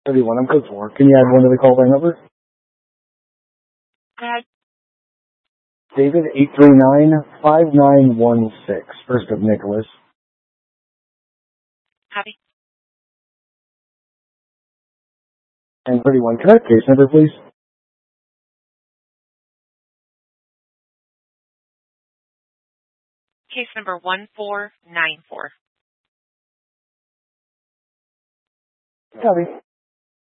31, I'm code 4. Can you add one to the call by number? Add. David 839-5916. First of Nicholas. Copy. And 31, can I have case number, please? Case number 1494. Copy.